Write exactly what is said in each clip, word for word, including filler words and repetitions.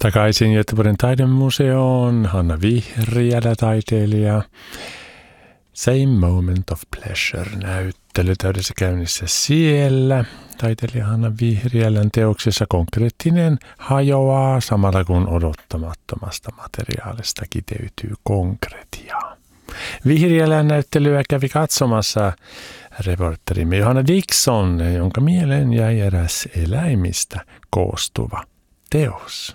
Takaisin Göteborgin taidemuseoon, Hanna Vihriälä taiteilija. Same Moment of Pleasure-näyttely täydessä käynnissä siellä. Taiteilija Hanna Vihriälän teoksessa konkreettinen hajoaa samalla kun odottamattomasta materiaalista kiteytyy konkretiaa. Vihriälän näyttelyä kävi katsomassa reporterimme Johanna Dixon, jonka mieleen jäi eräs eläimistä koostuva teos.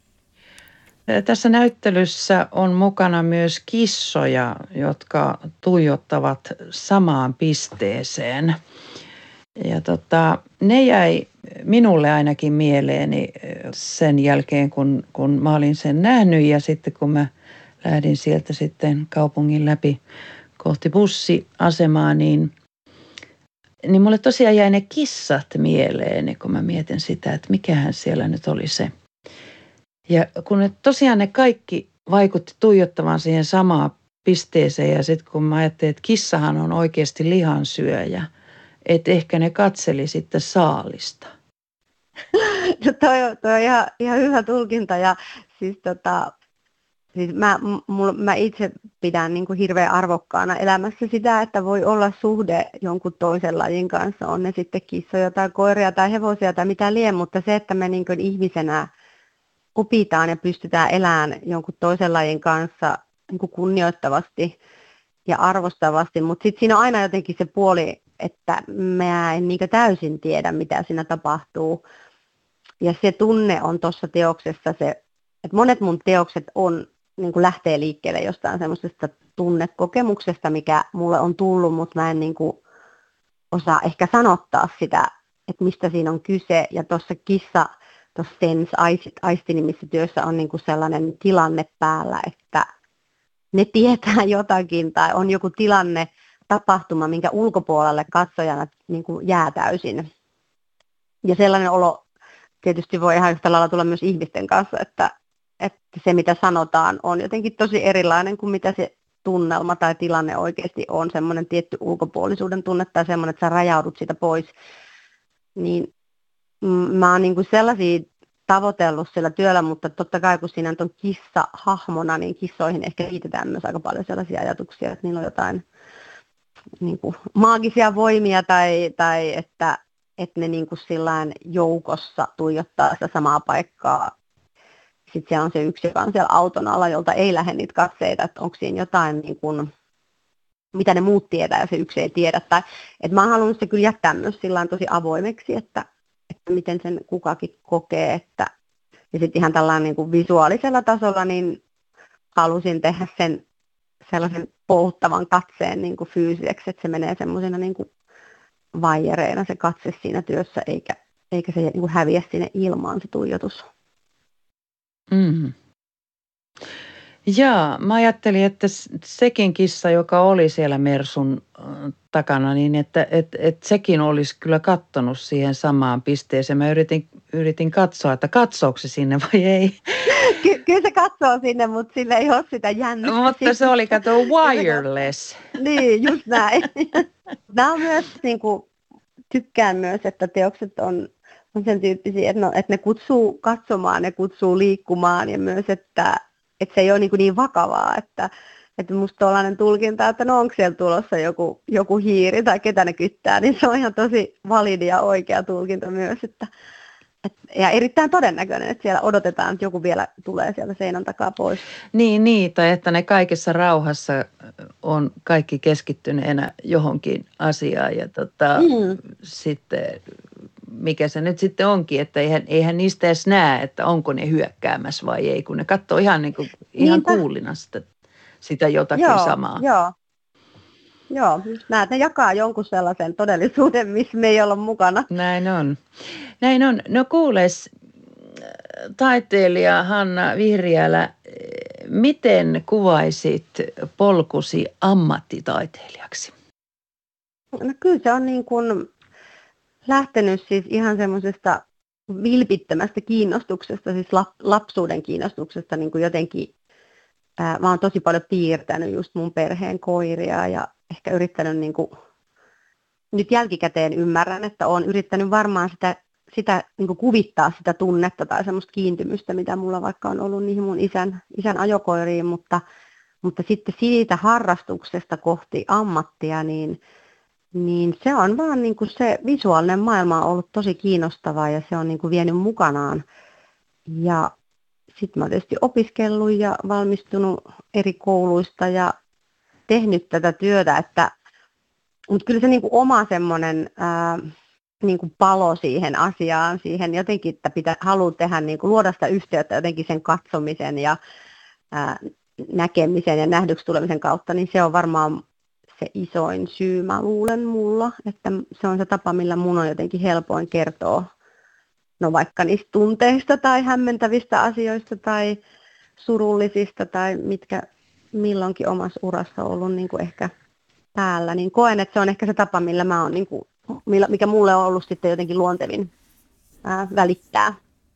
Tässä näyttelyssä on mukana myös kissoja, jotka tuijottavat samaan pisteeseen. Ja tota, ne jäi minulle ainakin mieleeni sen jälkeen, kun, kun mä olin sen nähnyt ja sitten kun mä lähdin sieltä sitten kaupungin läpi kohti bussiasemaa, niin, niin mulle tosiaan jäi ne kissat mieleeni, kun mä mietin sitä, että mikähän siellä nyt oli se. Ja kun ne, tosiaan ne kaikki vaikutti tuijottamaan siihen samaan pisteeseen ja sitten kun mä ajattelin, että kissahan on oikeasti lihansyöjä, että ehkä ne katseli sitten saalista. No toi, toi on ihan, ihan hyvä tulkinta ja siis tota, siis mä, mul, mä itse pidän niin kuin hirveän arvokkaana elämässä sitä, että voi olla suhde jonkun toisen lajin kanssa, on ne sitten kissoja tai koiria tai hevosia tai mitä lie, mutta se, että me niin kuin ihmisenä opitaan ja pystytään elämään jonkun toisen lajin kanssa niin kuin kunnioittavasti ja arvostavasti, mutta sitten siinä on aina jotenkin se puoli, että mä en niin täysin tiedä, mitä siinä tapahtuu. Ja se tunne on tuossa teoksessa se, että monet mun teokset on, niin kuin lähtee liikkeelle jostain semmoisesta tunnekokemuksesta, mikä mulle on tullut, mutta mä en niin kuin osaa ehkä sanottaa sitä, että mistä siinä on kyse. Ja tuossa kissa, tuossa Sense aistinimissä työssä on niin kuin sellainen tilanne päällä, että ne tietää jotakin tai on joku tilanne, tapahtuma, minkä ulkopuolelle katsojana niin kuin jää täysin. Ja sellainen olo tietysti voi ihan yhtä lailla tulla myös ihmisten kanssa, että, että se mitä sanotaan on jotenkin tosi erilainen kuin mitä se tunnelma tai tilanne oikeasti on. Semmoinen tietty ulkopuolisuuden tunne tai semmoinen, että sä rajaudut siitä pois. Niin mä oon niin kuin sellaisia tavoitellut sillä työllä, mutta totta kai kun siinä on kissa hahmona, niin kissoihin ehkä liitetään myös aika paljon sellaisia ajatuksia, että niillä on jotain niin kuin maagisia voimia tai, tai että, että ne niin kuin sillain joukossa tuijottaa sitä samaa paikkaa. Sitten siellä on se yksi, joka on siellä auton alla, jolta ei lähde niitä katseita, että onko siinä jotain, niin kuin, mitä ne muut tietää ja se yksi ei tiedä. Tai, että mä oon halunnut se kyllä jättää myös sillain tosi avoimeksi, että, että miten sen kukakin kokee. Että, ja sitten ihan tällainen niin kuin visuaalisella tasolla niin halusin tehdä sen sellaisen pouttavan katseen niin kuin fyysiseksi, että se menee semmoisena niin kuin vaijereina se katse siinä työssä, eikä, eikä se niin kuin häviä sinne ilmaan se tuijotus. Mm. Jaa, mä ajattelin, että sekin kissa, joka oli siellä Mersun takana, niin että et, et sekin olisi kyllä kattonut siihen samaan pisteeseen. Mä yritin, yritin katsoa, että katsooko se sinne vai ei. Ky- kyllä se katsoo sinne, mutta sillä ei ole sitä jännitystä. Mutta se oli, kato, wireless. Niin, just näin. Mä on myös, niin kuin, tykkään myös, että teokset on, on sen tyyppisiä, että, no, että ne kutsuu katsomaan, ne kutsuu liikkumaan ja myös, että, että se ei ole niin, niin vakavaa, että, että musta tuollainen tulkinta, että no onko siellä tulossa joku, joku hiiri tai ketä ne kyttää, niin se on ihan tosi validi ja oikea tulkinta myös, että Et, ja erittäin todennäköinen, että siellä odotetaan, että joku vielä tulee sieltä seinän takaa pois. Niin, niin, tai että ne kaikessa rauhassa on kaikki keskittyneenä johonkin asiaan ja tota, mm. sitten mikä se nyt sitten onkin, että eihän, eihän niistä edes näe, että onko ne hyökkäämässä vai ei, kun ne katsoo ihan, niin kuin, ihan kuulina sitä, sitä jotakin joo, samaa. Joo, Joo, just näet, ne jakaa jonkun sellaisen todellisuuden, missä me ei olla mukana. Näin on. Näin on. No kuules, taiteilija Hanna Vihriälä, miten kuvaisit polkusi ammattitaiteilijaksi? No kyllä se on niin kuin lähtenyt siis ihan semmoisesta vilpittömästä kiinnostuksesta, siis lapsuuden kiinnostuksesta niin kuin jotenkin. Ää, mä oon tosi paljon piirtänyt just mun perheen koiria ja ehkä yrittänyt, niin kuin, nyt jälkikäteen ymmärrän, että oon yrittänyt varmaan sitä sitä niin kuin kuvittaa sitä tunnetta tai semmoista kiintymystä, mitä mulla vaikka on ollut niihin mun isän, isän ajokoiriin, mutta, mutta sitten siitä harrastuksesta kohti ammattia, niin, niin se on vaan niin kuin se visuaalinen maailma on ollut tosi kiinnostavaa ja se on niin kuin vienyt mukanaan. Ja sitten mä oon tietysti opiskellut ja valmistunut eri kouluista ja tehnyt tätä työtä, että, mutta kyllä se niin kuin oma semmoinen ää, niin kuin palo siihen asiaan, siihen jotenkin, että pitää, haluaa tehdä, niin kuin luoda sitä yhteyttä jotenkin sen katsomisen ja ää, näkemisen ja nähdyksi tulemisen kautta, niin se on varmaan se isoin syy, mä luulen mulla, että se on se tapa, millä mun on jotenkin helpoin kertoa, no vaikka niistä tunteista tai hämmentävistä asioista tai surullisista tai mitkä milloinkin omassa urassa on ollut niin kuin ehkä päällä, niin koen, että se on ehkä se tapa, millä mä oon, niin kuin, mikä mulle on ollut sitten jotenkin luontevin ää, välittää.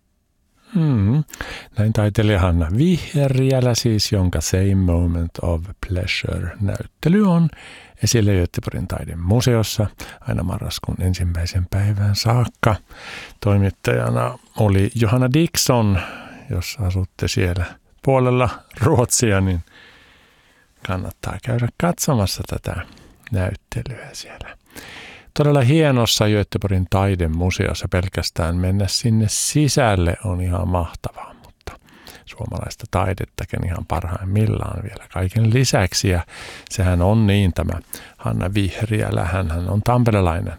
Hmm. Näin taiteilija Hanna Vihriälä siis, jonka Same Moment of Pleasure-näyttely on esillä Göteborgin taidemuseossa aina marraskuun ensimmäisen päivään saakka. Toimittajana oli Johanna Dixon, jos asutte siellä puolella Ruotsia, niin kannattaa käydä katsomassa tätä näyttelyä siellä. Todella hienossa Göteborgin taidemuseossa, pelkästään mennä sinne sisälle on ihan mahtavaa, mutta suomalaista taidettakin ihan parhaimmillaan vielä kaiken lisäksi. Ja sehän on niin, tämä Hanna Vihriälä, hän on tamperelainen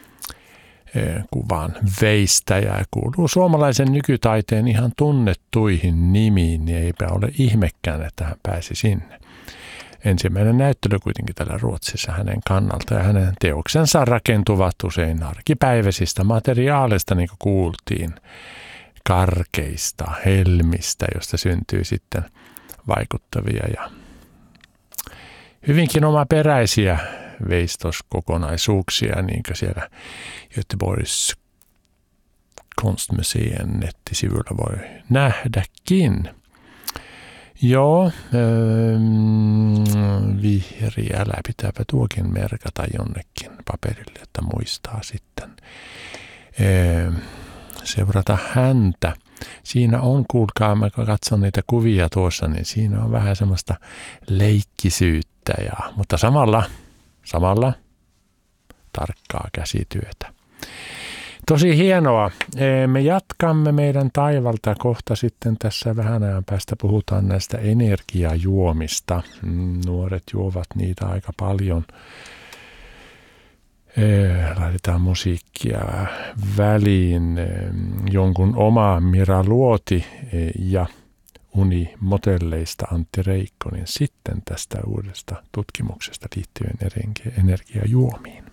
kuvan veistäjä ja kuuluu suomalaisen nykytaiteen ihan tunnettuihin nimiin, niin eipä ole ihmekään, että hän pääsi sinne. Ensimmäinen näyttely kuitenkin täällä Ruotsissa hänen kannalta ja hänen teoksensa rakentuvat usein arkipäiväisistä materiaaleista, niin kuin kuultiin, karkeista helmistä, josta syntyy sitten vaikuttavia ja hyvinkin omaperäisiä veistoskokonaisuuksia, niin kuin siellä Göteborgs Konstmuseen nettisivuilla voi nähdäkin. Joo, öö, Vihriälä, pitääpä tuokin merkata jonnekin paperille, että muistaa sitten öö, seurata häntä. Siinä on, kuulkaa, mä katson niitä kuvia tuossa, niin siinä on vähän semmoista leikkisyyttä, ja, mutta samalla, samalla tarkkaa käsityötä. Tosi hienoa. Me jatkamme meidän taivalta kohta sitten tässä vähän ajan päästä. Puhutaan näistä energiajuomista. Nuoret juovat niitä aika paljon. Laitetaan musiikkia väliin. Jonkun oma Mira Luoti ja Unimotelleista Antti Reikkonen sitten tästä uudesta tutkimuksesta liittyen energiajuomiin.